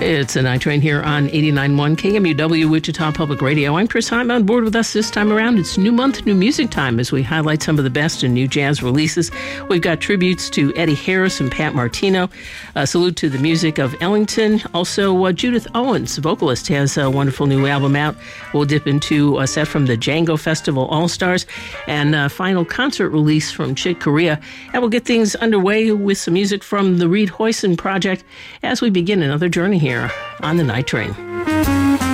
It's a Night Train here on 89.1 KMUW Wichita Public Radio. I'm Chris Heim. On board with us this time around. It's new month, new music time as we highlight some of the best in new jazz releases. We've got tributes to Eddie Harris and Pat Martino. A salute to the music of Ellington. Also, Judith Owens, vocalist, has a wonderful new album out. We'll dip into a set from the Django Festival All-Stars and a final concert release from Chick Corea. And we'll get things underway with some music from the Reed Hoyson Project as we begin another journey here on the Night Train.